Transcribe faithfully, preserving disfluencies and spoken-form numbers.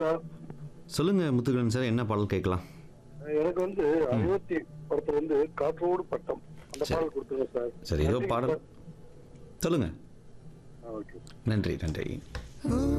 Sir சொல்லுங்க முத்துக்கன் sir, என்ன பாடல் கேட்கலாம்? எனக்கு வந்து அயோத்தி படத்துல வந்து காற்றோடு பட்டம் அந்த சரி. பாடல் கொடுத்துருங்க சார். சரி, ஏதோ நன்றிங்க பாடல் சார். சொல்லுங்க. ஆ, ஓகே. நன்றி நன்றி.